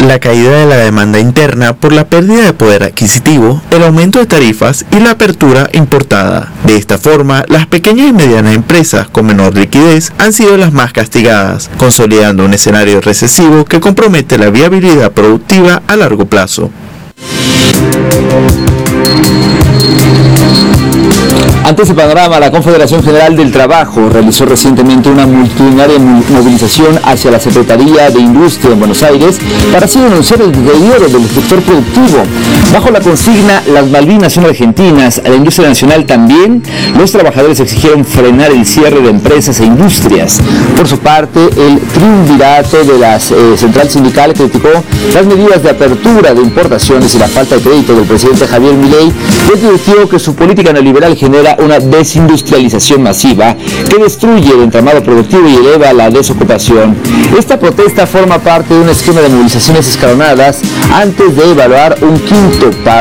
la caída de la demanda interna por la pérdida de poder adquisitivo, el aumento de tarifas y la apertura importada. De esta forma, las pequeñas y medianas empresas con menor liquidez han sido las más castigadas, consolidando un escenario recesivo que compromete la viabilidad productiva a largo plazo. Ante ese panorama, la Confederación General del Trabajo realizó recientemente una multitudinaria movilización hacia la Secretaría de Industria en Buenos Aires para así denunciar el deterioro del sector productivo. Bajo la consigna "Las Malvinas son argentinas, a la industria nacional también", los trabajadores exigieron frenar el cierre de empresas e industrias. Por su parte, el triunvirato de la central sindical criticó las medidas de apertura de importaciones y la falta de crédito del presidente Javier Milei, y advirtió que su política neoliberal genera una desindustrialización masiva que destruye el entramado productivo y eleva la desocupación. Esta protesta forma parte de un esquema de movilizaciones escalonadas antes de evaluar un quinto paro